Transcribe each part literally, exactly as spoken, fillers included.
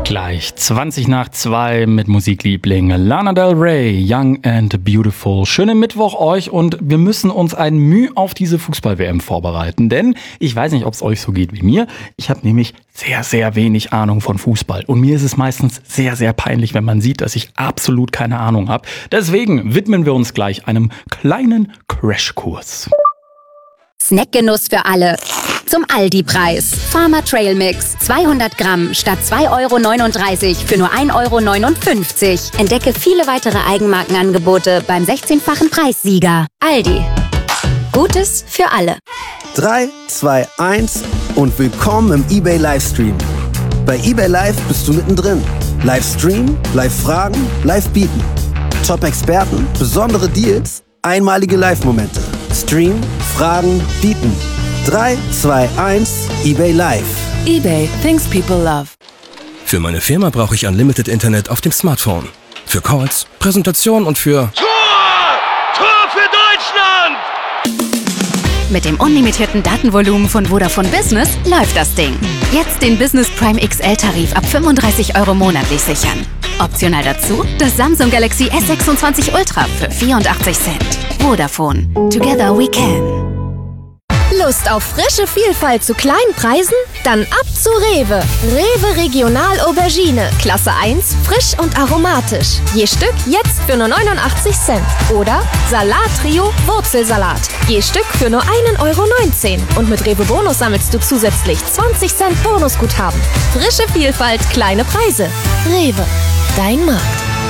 Gleich zwanzig nach zwei mit Musikliebling Lana Del Rey, Young and Beautiful. Schönen Mittwoch euch und wir müssen uns ein Mühe auf diese Fußball-W M vorbereiten, denn ich weiß nicht, ob es euch so geht wie mir. Ich habe nämlich sehr, sehr wenig Ahnung von Fußball und mir ist es meistens sehr, sehr peinlich, wenn man sieht, dass ich absolut keine Ahnung habe. Deswegen widmen wir uns gleich einem kleinen Crashkurs. Snackgenuss für alle. Zum Aldi-Preis. Farmer Trail Mix. zweihundert Gramm statt zwei Euro neununddreißig für nur ein Euro neunundfünfzig. Entdecke viele weitere Eigenmarkenangebote beim sechzehnfachen Preissieger. Aldi. Gutes für alle. drei, zwei, eins und willkommen im eBay Livestream. Bei eBay Live bist du mittendrin. Livestream, Live-Fragen, Live-Bieten. Top-Experten, besondere Deals, einmalige Live-Momente. Stream, Fragen, Bieten. drei, zwei, eins, eBay Live. eBay, things people love. Für meine Firma brauche ich Unlimited Internet auf dem Smartphone. Für Calls, Präsentationen und für... Tor! Tor für Deutschland! Mit dem unlimitierten Datenvolumen von Vodafone Business läuft das Ding. Jetzt den Business Prime X L-Tarif ab fünfunddreißig Euro monatlich sichern. Optional dazu das Samsung Galaxy S sechsundzwanzig Ultra für vierundachtzig Cent. Vodafone. Together we can. Lust auf frische Vielfalt zu kleinen Preisen? Dann ab zu Rewe. Rewe Regional Aubergine. Klasse eins, frisch und aromatisch. Je Stück jetzt für nur neunundachtzig Cent. Oder Salat Trio Wurzelsalat. Je Stück für nur ein Euro neunzehn. Und mit Rewe Bonus sammelst du zusätzlich zwanzig Cent Bonusguthaben. Frische Vielfalt, kleine Preise. Rewe. Dein Markt.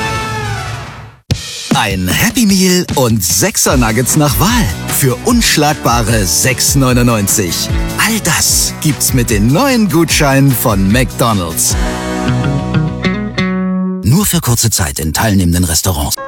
Ein Happy Meal und sechser Nuggets nach Wahl für unschlagbare sechs neunundneunzig. All das gibt's mit den neuen Gutscheinen von McDonald's. Nur für kurze Zeit in teilnehmenden Restaurants.